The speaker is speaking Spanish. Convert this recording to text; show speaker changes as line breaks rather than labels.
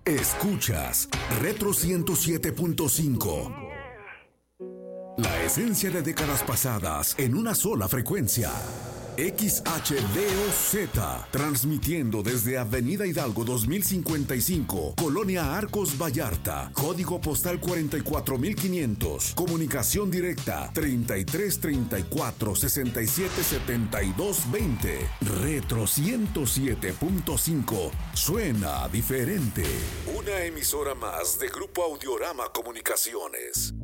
Escuchas Retro 107.5. La esencia de décadas pasadas en una sola frecuencia. XHDOZ, transmitiendo desde Avenida Hidalgo 2055, Colonia Arcos Vallarta, código postal 44500, comunicación directa 3334 677220. Retro 107.5, suena diferente. Una emisora más de Grupo Audiorama Comunicaciones.